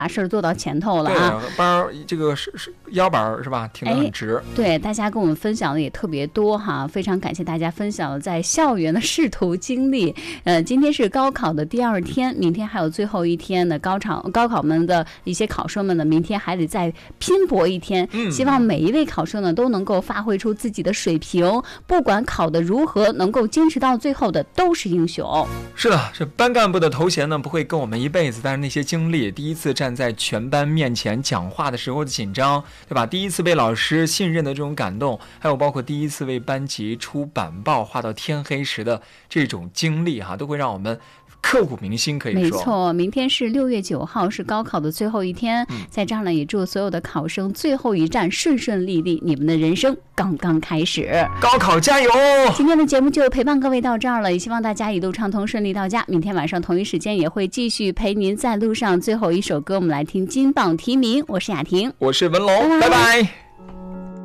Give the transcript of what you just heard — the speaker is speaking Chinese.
把事儿做到前头了啊！ 对，班这个是腰板是吧，挺得很直。 对，大家跟我们分享的也特别多哈，非常感谢大家分享了在校园的仕途经历。今天是高考的第2天，明天还有最后一天的高考们的一些考生们呢，明天还得再拼搏一天。希望每一位考生呢都能够发挥出自己的水平，不管考得如何，能够坚持到最后的都是英雄。 是的，这班干部的头衔呢不会跟我们一辈子，但是那些经历，第一次站在全班面前讲话的时候的紧张，对吧？第一次被老师信任的这种感动，还有包括第一次为班级出板报画到天黑时的这种经历都会让我们刻骨铭心，可以说。 没错，明天是6月9号，是高考的最后一天。在这儿呢，也祝所有的考生最后一站顺顺利利，你们的人生刚刚开始， 高考加油！ 今天的节目就陪伴各位到这儿了，也希望大家一路畅通顺利到家。明天晚上同一时间也会继续陪您在路上。最后一首歌，我们来听金榜题名。我是雅婷， 我是文龙，拜拜。